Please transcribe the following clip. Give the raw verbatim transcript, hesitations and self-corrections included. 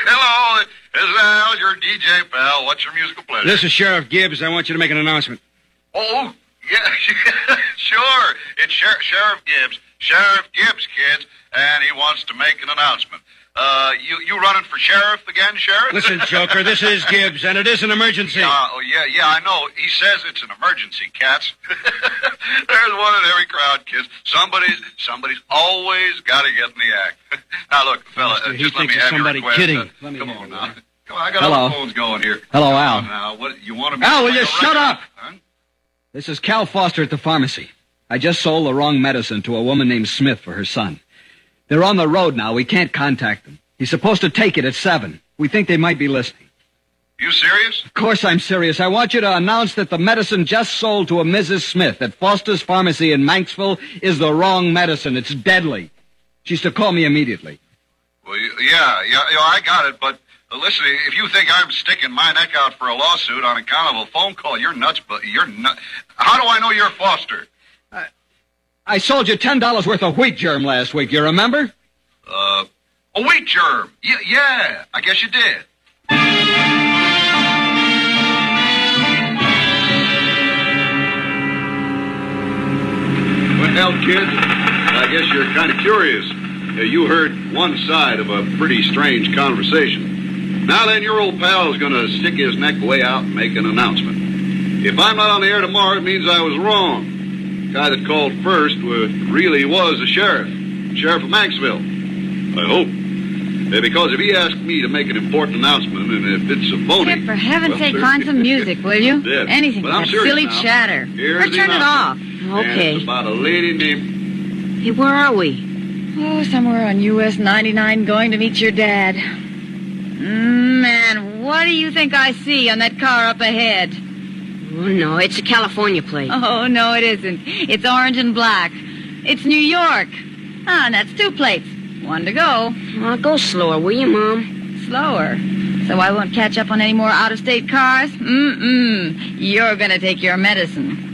Hello, this is Al, your D J pal. What's your musical pleasure? This is Sheriff Gibbs. I want you to make an announcement. Oh, yeah, sure. It's Sher- Sheriff Gibbs. Sheriff Gibbs, kids, and he wants to make an announcement. Uh, you you running for sheriff again, Sheriff? Listen, Joker, this is Gibbs, and it is an emergency. Uh, oh, yeah, yeah, I know. He says it's an emergency, cats. There's one in every crowd, kids. Somebody's somebody's always got to get in the act. Now, look, fella, Mister, uh, he just let thinks me it's have your somebody request. kidding. Uh, Let me come hear on it, now. will you? Come on, I got Hello. all the phones going here. Hello, Come Al. on now, what, you want to be Al, will playing you a shut record? up? Huh? This is Cal Foster at the pharmacy. I just sold the wrong medicine to a woman named Smith for her son. They're on the road now. We can't contact them. He's supposed to take it at seven. We think they might be listening. You serious? Of course I'm serious. I want you to announce that the medicine just sold to a Missus Smith at Foster's Pharmacy in Manxville is the wrong medicine. It's deadly. She's to call me immediately. Well, you, yeah, yeah, yeah, I got it, but uh, listen, if you think I'm sticking my neck out for a lawsuit on account of a phone call, you're nuts, but you're nuts. How do I know you're Foster? I sold you ten dollars worth of wheat germ last week. You remember? Uh, a wheat germ. Yeah, yeah, I guess you did. Well, kids, I guess you're kind of curious. Uh, you heard one side of a pretty strange conversation. Now then, your old pal is going to stick his neck way out and make an announcement. If I'm not on the air tomorrow, it means I was wrong. The guy that called first uh, really was the sheriff, Sheriff of Manxville. I hope. Uh, because if he asked me to make an important announcement, and if it's a phony... Skip, for heaven's well, sake, sir, find some music, will you? Yes. Anything But but I'm that serious silly now. chatter. Here's Or the turn it off. announcement. And Okay. it's about a lady named... Hey, where are we? Oh, somewhere on U S ninety-nine going to meet your dad. Mm, man, what do you think I see on that car up ahead? Oh, no, it's a California plate. Oh, no, it isn't. It's orange and black. It's New York. Ah, and that's two plates. One to go. Oh, go slower, will you, Mom? Slower. So I won't catch up on any more out-of-state cars? Mm-mm. You're going to take your medicine.